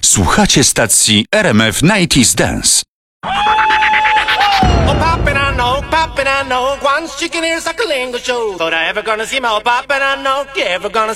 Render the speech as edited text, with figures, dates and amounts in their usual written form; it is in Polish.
Słuchacie stacji RMF 90s Dance. Oh, poppin' I know, one chicken ears like a lingo show. But I ever gonna see my poppin' I know, you ever gonna